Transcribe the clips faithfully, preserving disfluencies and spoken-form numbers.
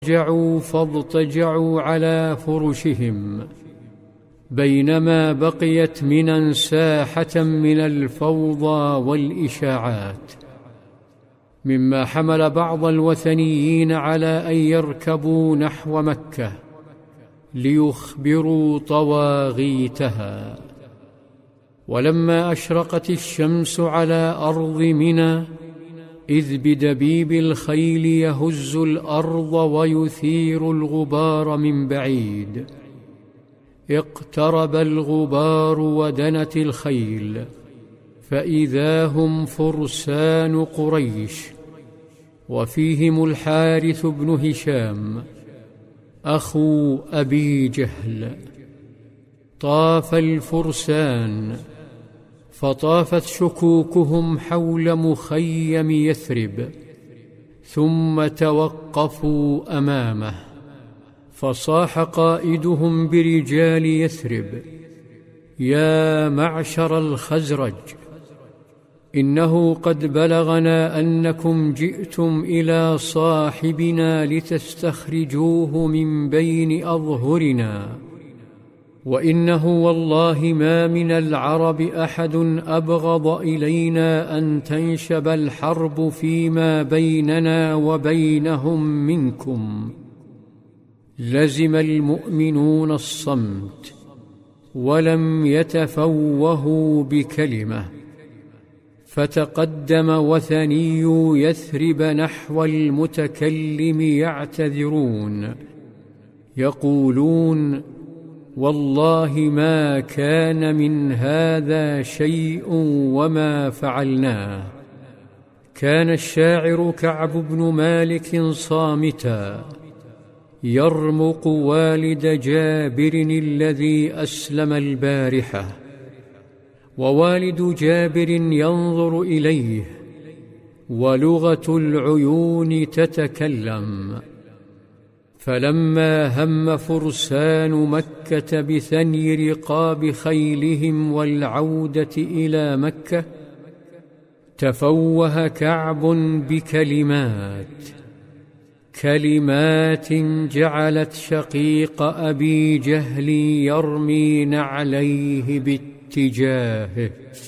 رجعوا فاضطجعوا على فرشهم، بينما بقيت منى ساحة من الفوضى والإشاعات، مما حمل بعض الوثنيين على أن يركبوا نحو مكة ليخبروا طواغيتها. ولما أشرقت الشمس على أرض منى، إذ بدبيب الخيل يهز الأرض ويثير الغبار من بعيد، اقترب الغبار ودنت الخيل، فإذا هم فرسان قريش، وفيهم الحارث بن هشام أخو أبي جهل. طاف الفرسان، فطافت شكوكهم حول مخيم يثرب، ثم توقفوا أمامه، فصاح قائدهم برجال يثرب: يا معشر الخزرج، إنه قد بلغنا أنكم جئتم إلى صاحبنا لتستخرجوه من بين أظهرنا، وإنه والله ما من العرب أحد أبغض إلينا أن تنشب الحرب فيما بيننا وبينهم منكم. لزم المؤمنون الصمت، ولم يتفوهوا بكلمة، فتقدم وثني يثرب نحو المتكلم يعتذرون، يقولون: والله ما كان من هذا شيء وما فعلناه. كان الشاعر كعب بن مالك صامتا يرمق والد جابر الذي أسلم البارحة، ووالد جابر ينظر إليه، ولغة العيون تتكلم. فلما هم فرسان مكة بثني رقاب خيلهم والعودة إلى مكة، تفوه كعب بكلمات كلمات جعلت شقيق أبي جهل يرمي نعليه باتجاهه.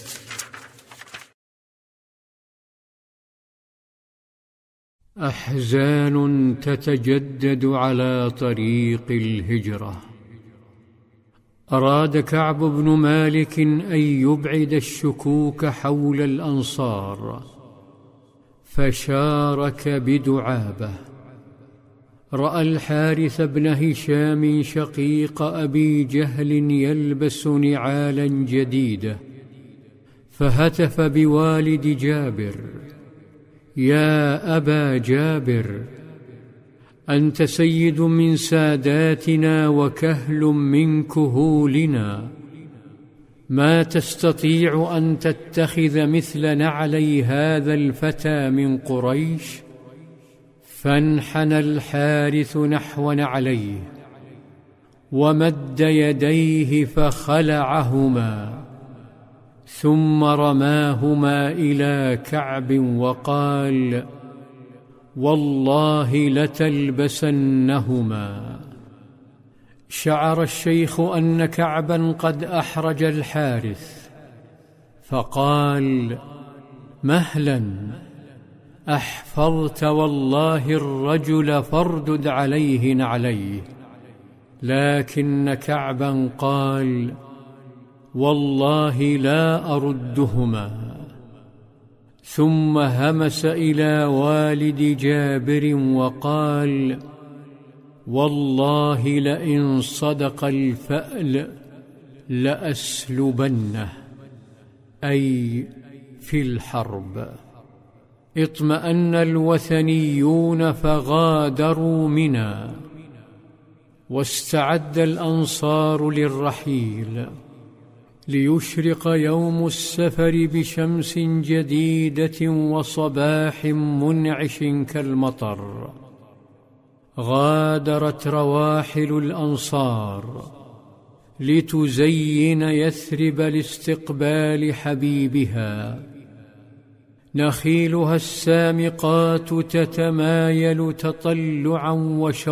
أحزان تتجدد على طريق الهجرة. أراد كعب بن مالك أن يبعد الشكوك حول الأنصار، فشارك بدعابة. رأى الحارث بن هشام شقيق أبي جهل يلبس نعالا جديدة، فهتف بوالد جابر: يا أبا جابر، أنت سيد من ساداتنا وكهل من كهولنا، ما تستطيع أن تتخذ مثل نعلي هذا الفتى من قريش؟ فانحنى الحارث نحو نعليه، ومد يديه فخلعهما، ثم رماهما إلى كعب وقال: والله لتلبسنهما. شعر الشيخ أن كعبا قد أحرج الحارث، فقال: مهلا، أحفظت والله الرجل فاردد عليه نعليه. لكن كعبا قال: والله لا أردهما. ثم همس إلى والد جابر وقال: والله لئن صدق الفأل لأسلبنه، أي في الحرب. اطمأن الوثنيون فغادروا منى، واستعد الأنصار للرحيل، ليشرق يوم السفر بشمس جديدة وصباح منعش كالمطر. غادرت رواحل الأنصار لتزين يثرب لاستقبال حبيبها، نخيلها السامقات تتمايل تطلعا وشوقا